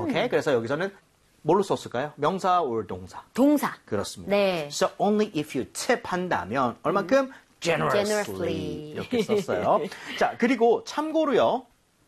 오케이? 그래서 여기서는 뭘로 썼을까요? 명사 or 동사? 동사. 그렇습니다. 네. So only if you tip 한다면 얼만큼? generously. 이렇게 썼어요. 자, 그리고 참고로요.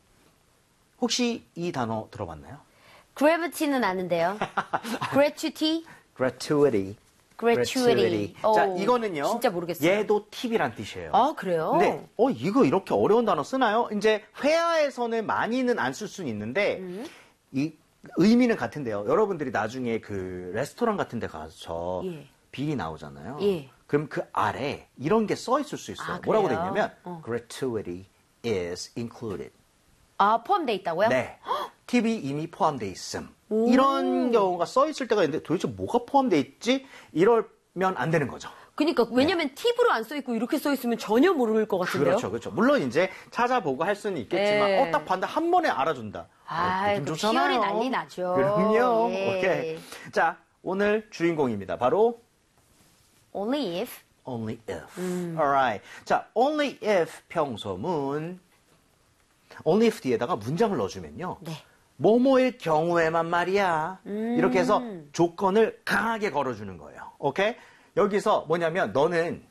혹시 이 단어 들어봤나요? gravity는 아는데요. gratuity? gratuity. gratuity. 자, 이거는요. 진짜 모르겠어요. 얘도 팁이란 뜻이에요. 아, 그래요? 네. 이거 이렇게 어려운 단어 쓰나요? 이제 회화에서는 많이는 안 쓸 수는 있는데 이 의미는 같은데요. 여러분들이 나중에 그 레스토랑 같은 데 가서 예. 비리 나오잖아요. 예. 그럼 그 아래 이런 게 써 있을 수 있어요. 아, 뭐라고 돼 그래요? 있냐면 gratuity is included. 아, 포함되어 있다고요? 네. 팁이 이미 포함되어 있음. 이런 경우가 써 있을 때가 있는데 도대체 뭐가 포함되어 있지? 이러면 안 되는 거죠. 그러니까 왜냐면 팁으로 안 써 있고 이렇게 써 있으면 전혀 모를 것 같은데요. 그렇죠, 그렇죠. 물론 이제 찾아보고 할 수는 있겠지만, 네. 딱 봤는데 한 번에 알아준다. 아, 그 좋잖아요. 피열이 난리 나죠. 그럼요. 예. 오케이. 자, 오늘 주인공입니다. 바로 only if. only if. Alright. 자, only if 평소문. only if 뒤에다가 문장을 넣어주면요. 네. 뭐뭐일 경우에만 말이야. 이렇게 해서 조건을 강하게 걸어주는 거예요. 오케이? 여기서 뭐냐면 너는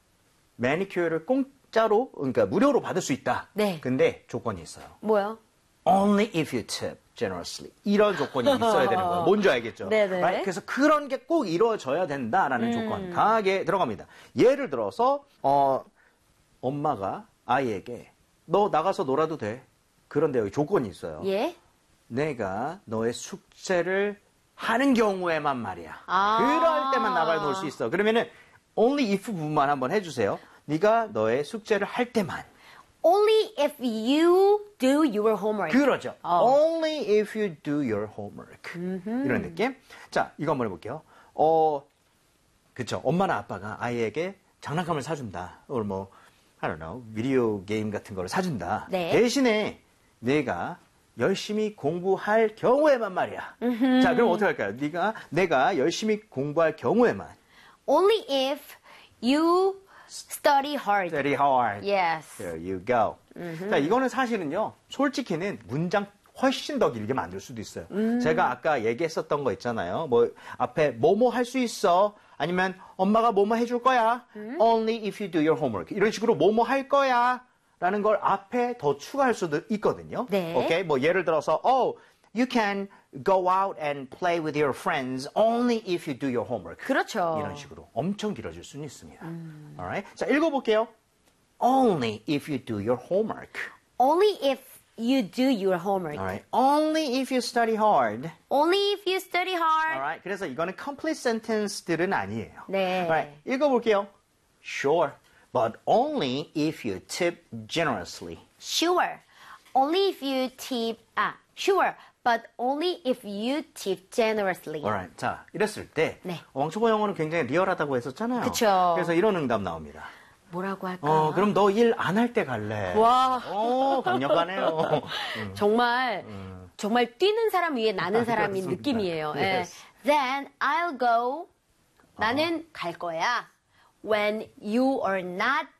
매니큐어를 공짜로, 그러니까 무료로 받을 수 있다. 네. 근데 조건이 있어요. 뭐요? Only if you tip generously. 이런 조건이 있어야 되는 거예요. 뭔지 알겠죠? 네네. Right? 그래서 그런 게 꼭 이루어져야 된다라는 조건 강하게 들어갑니다. 예를 들어서 엄마가 아이에게 너 나가서 놀아도 돼. 그런데 여기 조건이 있어요. 예? 내가 너의 숙제를 하는 경우에만 말이야. 아. 그럴 때만 나가 놀 수 있어. 그러면은 only if 부분만 한번 해주세요. 네가 너의 숙제를 할 때만. only if you do your homework. 그러죠. Only if you do your homework. 이런 느낌. 자, 이거 한번 해볼게요. 그쵸. 엄마나 아빠가 아이에게 장난감을 사준다. or 뭐, I don't know, 비디오 게임 같은 거를 사준다. 네. 대신에 내가 열심히 공부할 경우에만 말이야. 자, 그럼 어떻게 할까요? 내가 열심히 공부할 경우에만. only if you study hard. Study hard. Yes. There you go. 자, 이거는 사실은요, 솔직히는 문장 훨씬 더 길게 만들 수도 있어요. 제가 아까 얘기했었던 거 있잖아요. 뭐, 앞에 뭐뭐 할 수 있어. 아니면 엄마가 뭐뭐 해줄 거야. Only if you do your homework. 이런 식으로 뭐뭐 할 거야. 라는 걸 앞에 더 추가할 수도 있거든요. 네. 오케이? 뭐, 예를 들어서, you can go out and play with your friends only if you do your homework. 그렇죠. 이런 식으로 엄청 길어질 수는 있습니다. Alright? 자, 읽어볼게요. Only if you do your homework. only if you do your homework. Alright? Only if you study hard. only if you study hard. Alright? 그래서 이거는 complete sentence들은 아니에요. 네. Alright? 읽어볼게요. Sure, but only if you tip generously. Sure. only if you tip. Sure. But only if you tip generously. Alright. 자, 이랬을 때 네. 왕초보 영어는 굉장히 리얼하다고 했었잖아요. 그쵸. 그래서 이런 응답 나옵니다. 뭐라고 할까? 그럼 너 일 안 할 때 갈래. 와. 강력하네요. 정말 뛰는 사람 위에 나는 사람인 그렇습니다. 느낌이에요. Yes. 예. Then I'll go. 나는 갈 거야. When you are not